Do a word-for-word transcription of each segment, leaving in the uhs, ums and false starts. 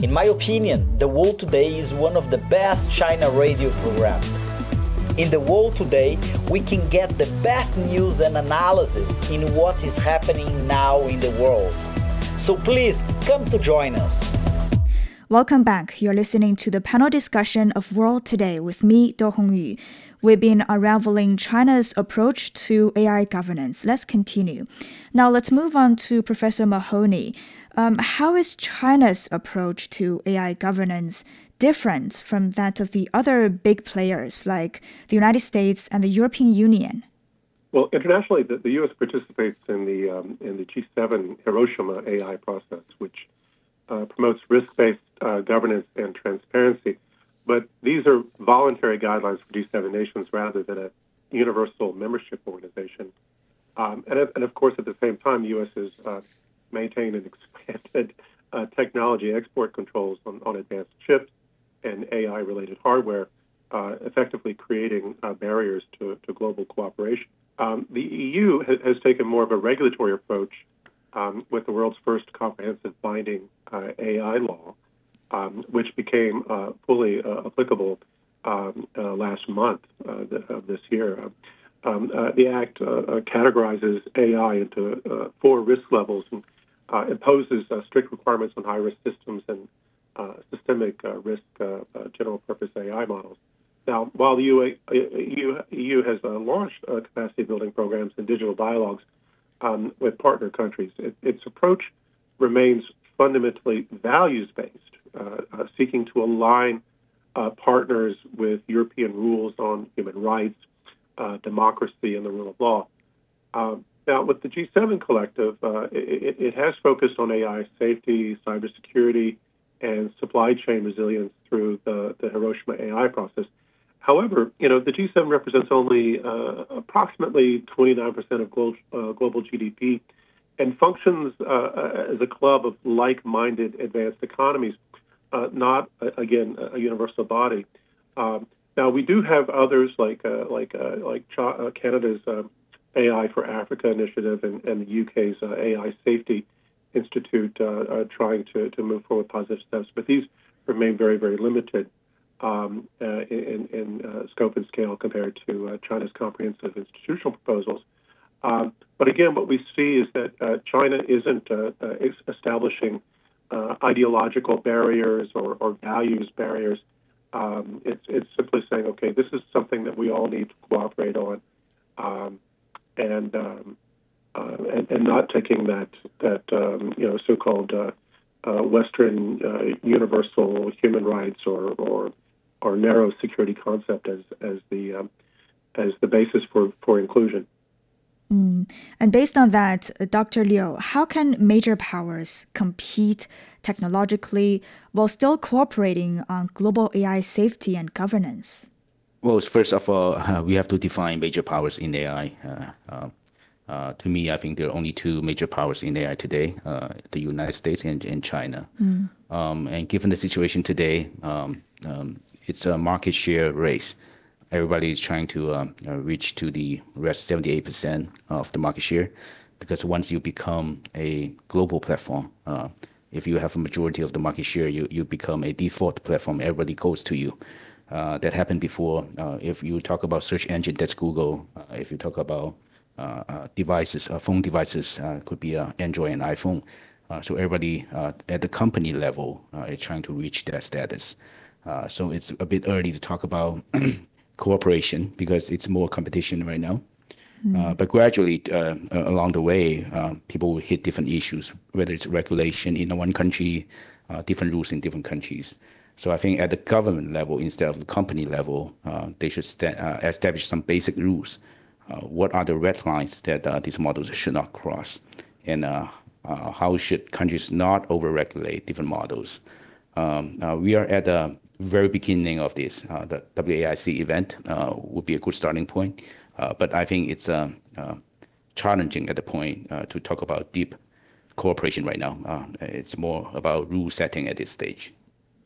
In my opinion, The World Today is one of the best China radio programs. In The World Today, we can get the best news and analysis in what is happening now in the world. So please come to join us. Welcome back. You're listening to the panel discussion of World Today with me, Do Hongyu. We've been unraveling China's approach to A I governance. Let's continue. Now let's move on to Professor Mahoney. Um, how is China's approach to A I governance different from that of the other big players like the United States and the European Union? Well, internationally, the, the U S participates in the um, in the G seven Hiroshima A I process, which uh, promotes risk-based uh, governance and transparency. But these are voluntary guidelines for G seven nations rather than a universal membership organization. Um, and, and of course, at the same time, the U S has uh, maintained and expanded uh, technology export controls on, on advanced chips and A I-related hardware, uh, effectively creating uh, barriers to, to global cooperation. Um, the E U ha- has taken more of a regulatory approach um, with the world's first comprehensive binding uh, A I law, um, which became uh, fully uh, applicable um, uh, last month uh, th- of this year. Um, uh, the Act uh, uh, categorizes A I into uh, four risk levels and uh, imposes uh, strict requirements on high-risk systems and uh, systemic uh, risk uh, uh, general-purpose A I models. Now, while the E U, E U has uh, launched uh, capacity-building programs and digital dialogues um, with partner countries, it, its approach remains fundamentally values-based, uh, uh, seeking to align uh, partners with European rules on human rights, uh, democracy, and the rule of law. Um, now, with the G seven collective, uh, it, it has focused on A I safety, cybersecurity, and supply chain resilience through the, the Hiroshima A I process. However, you know, the G seven represents only uh, approximately twenty-nine percent of global, uh, global G D P and functions uh, as a club of like-minded advanced economies, uh, not, uh, again, a universal body. Um, now, we do have others like uh, like uh, like Ch- uh, Canada's uh, A I for Africa initiative and, and the U K's uh, A I Safety Institute uh, uh, trying to, to move forward positive steps, but these remain very, very limited um, uh, in, in uh, scope and scale compared to uh, China's comprehensive institutional proposals. Um, but again, what we see is that uh, China isn't uh, uh, establishing uh, ideological barriers or, or values barriers. Um, it's, it's simply saying, okay, this is something that we all need to cooperate on, um, and, um, uh, and and not taking that that um, you know so-called uh, uh, Western uh, universal human rights or, or or narrow security concept as as the um, as the basis for, for inclusion. Mm. And based on that, uh, Doctor Liu, how can major powers compete technologically while still cooperating on global A I safety and governance? Well, first of all, uh, we have to define major powers in A I. Uh, uh, uh, to me, I think there are only two major powers in A I today, uh, the United States and, and China. Mm. Um, and given the situation today, um, um, it's a market share race. Everybody is trying to um, uh, reach to the rest seventy-eight percent of the market share, because once you become a global platform, uh, if you have a majority of the market share, you, you become a default platform. Everybody goes to you. Uh, that happened before. Uh, if you talk about search engine, that's Google. Uh, if you talk about uh, uh, devices, uh, phone devices, uh, could be uh, Android and iPhone. Uh, so everybody uh, at the company level uh, is trying to reach that status. Uh, so it's a bit early to talk about cooperation because it's more competition right now. Mm. Uh, but gradually, uh, uh, along the way, uh, people will hit different issues, whether it's regulation in one country, uh, different rules in different countries. So I think at the government level, instead of the company level, uh, they should sta- uh, establish some basic rules. Uh, what are the red lines that uh, these models should not cross? And uh, uh, how should countries not over-regulate different models? Um, uh, we are at the very beginning of this. Uh, the W A I C event uh, would be a good starting point. Uh, but I think it's uh, uh, challenging at the point uh, to talk about deep cooperation right now. Uh, it's more about rule setting at this stage.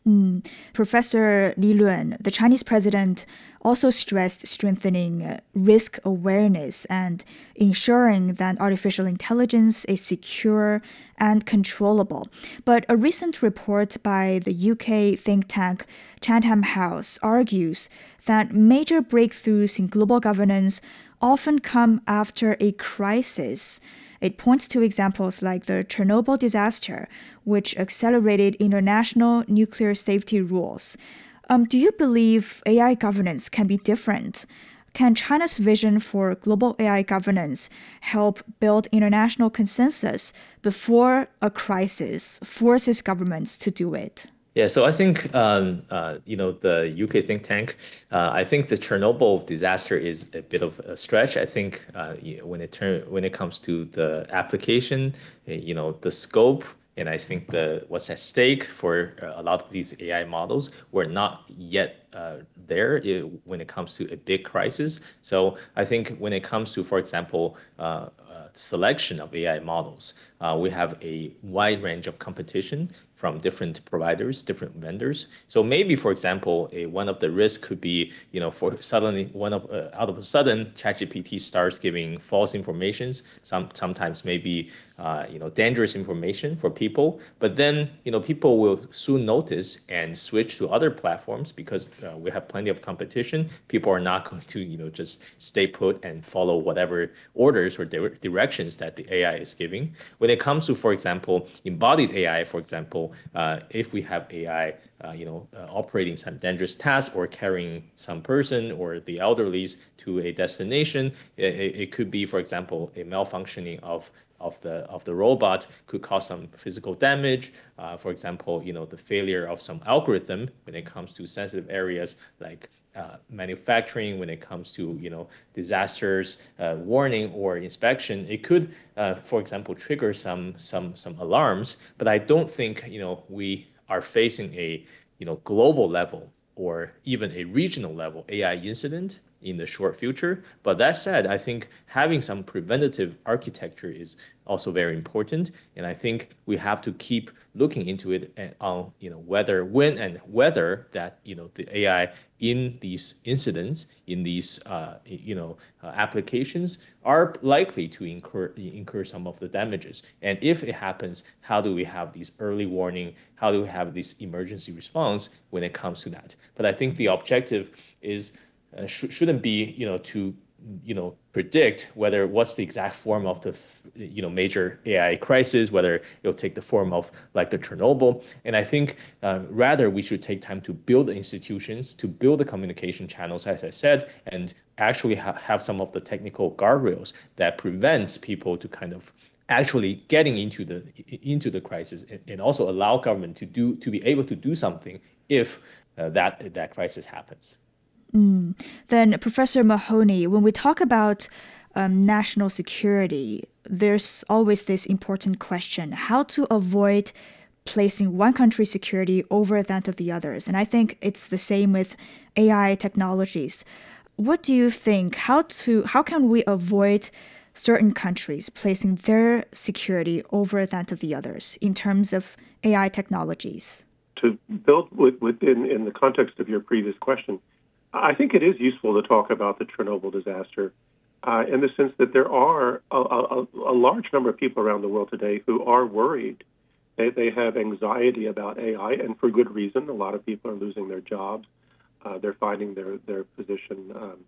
Mm. Professor Li Luan, the Chinese president, also stressed strengthening uh, risk awareness and ensuring that artificial intelligence is secure and controllable. But a recent report by the U K think tank Chatham House argues that major breakthroughs in global governance often come after a crisis. It points to examples like the Chernobyl disaster, which accelerated international nuclear safety rules. Um, do you believe A I governance can be different? Can China's vision for global A I governance help build international consensus before a crisis forces governments to do it? Yeah, so I think um, uh, you know the U K think tank. Uh, I think the Chernobyl disaster is a bit of a stretch. I think uh, you know, when it turn when it comes to the application, you know, the scope, and I think the what's at stake for a lot of these A I models, we're not yet uh, there when it comes to a big crisis. So I think when it comes to, for example, uh, uh, selection of A I models, uh, we have a wide range of competition from different providers, different vendors. So maybe, for example, a, one of the risks could be, you know, for suddenly one of uh, out of a sudden, ChatGPT starts giving false informations. Some sometimes maybe uh, you know dangerous information for people. But then you know people will soon notice and switch to other platforms because uh, we have plenty of competition. People are not going to you know just stay put and follow whatever orders or di- directions that the A I is giving. When it comes to, for example, embodied A I, for example. Uh, if we have A I, uh, you know, uh, operating some dangerous task or carrying some person or the elderlies to a destination, it, it could be, for example, a malfunctioning of of the of the robot could cause some physical damage. Uh, for example, you know, the failure of some algorithm when it comes to sensitive areas like uh, manufacturing, when it comes to you know disasters uh, warning or inspection, it could, uh, for example, trigger some some some alarms. But I don't think you know we are facing a you know global level or even a regional level A I incident in the short future. But that said, I think having some preventative architecture is also very important. And I think we have to keep looking into it and on, you know, whether, when and whether that, you know, the A I in these incidents, in these, uh, you know, uh, applications are likely to incur, incur some of the damages. And if it happens, how do we have these early warning? How do we have this emergency response when it comes to that? But I think the objective is Uh, sh- shouldn't be, you know, to, you know, predict whether what's the exact form of the, you know, major A I crisis, whether it'll take the form of like the Chernobyl. And I think uh, rather we should take time to build the institutions, to build the communication channels, as I said, and actually ha- have some of the technical guardrails that prevents people to kind of actually getting into the into the crisis, and, and also allow government to do to be able to do something if uh, that that crisis happens. Mm. Then, Professor Mahoney, when we talk about um, national security, there's always this important question: how to avoid placing one country's security over that of the others. And I think it's the same with A I technologies. What do you think? How to how can we avoid certain countries placing their security over that of the others in terms of A I technologies? To build with, within in the context of your previous question, I think it is useful to talk about the Chernobyl disaster uh, in the sense that there are a, a, a large number of people around the world today who are worried. They, they have anxiety about A I, and for good reason. A lot of people are losing their jobs. Uh, they're finding their, their position um,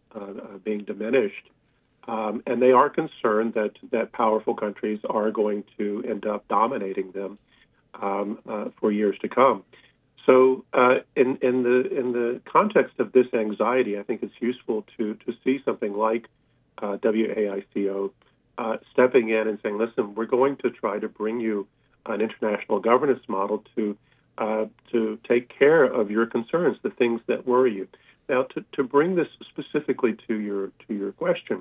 uh, being diminished. Um, and they are concerned that, that powerful countries are going to end up dominating them um, uh, for years to come. So, uh, in, in the in the context of this anxiety, I think it's useful to to see something like uh, W A I C O uh, stepping in and saying, "Listen, we're going to try to bring you an international governance model to uh, to take care of your concerns, the things that worry you." Now, to, to bring this specifically to your to your question,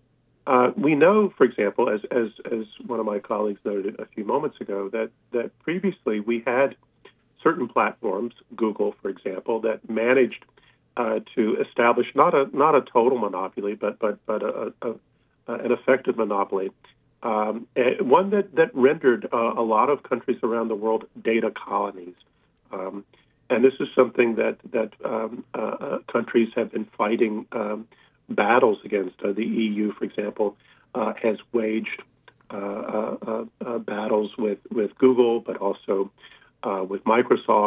uh, we know, for example, as as as one of my colleagues noted a few moments ago, that that previously we had certain platforms, Google, for example, that managed uh, to establish not a not a total monopoly, but but but a, a, a, an effective monopoly, um, one that that rendered uh, a lot of countries around the world data colonies. Um, and this is something that that um, uh, countries have been fighting um, battles against. Uh, the E U, for example, uh, has waged uh, uh, uh, battles with with Google, but also uh, with Microsoft.